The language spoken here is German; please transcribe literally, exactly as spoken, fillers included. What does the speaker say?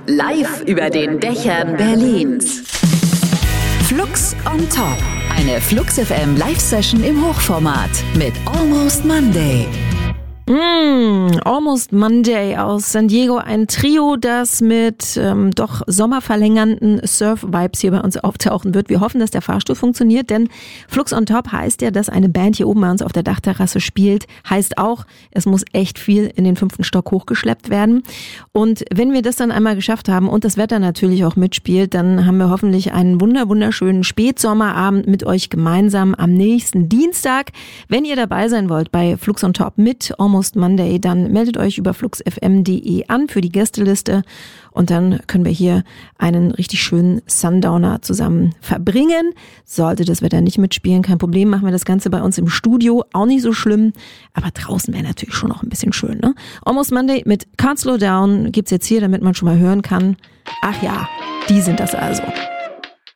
Live über den Dächern Berlins. Flux on Top. Eine Flux F M Live-Session im Hochformat mit Almost Monday. Mm, Almost Monday aus San Diego, ein Trio, das mit ähm, doch sommerverlängernden Surf-Vibes hier bei uns auftauchen wird. Wir hoffen, dass der Fahrstuhl funktioniert, denn Flux on Top heißt ja, dass eine Band hier oben bei uns auf der Dachterrasse spielt. Heißt auch, es muss echt viel in den fünften Stock hochgeschleppt werden. Und wenn wir das dann einmal geschafft haben und das Wetter natürlich auch mitspielt, dann haben wir hoffentlich einen wunder wunderschönen Spätsommerabend mit euch gemeinsam am nächsten Dienstag. Wenn ihr dabei sein wollt bei Flux on Top mit Almost Monday, dann meldet euch über flux f m punkt d e an für die Gästeliste und dann können wir hier einen richtig schönen Sundowner zusammen verbringen. Sollte das Wetter nicht mitspielen, kein Problem, machen wir das Ganze bei uns im Studio, auch nicht so schlimm, aber draußen wäre natürlich schon noch ein bisschen schön, ne? Almost Monday mit Can't Slow Down gibt's jetzt hier, damit man schon mal hören kann. Ach ja, die sind das also.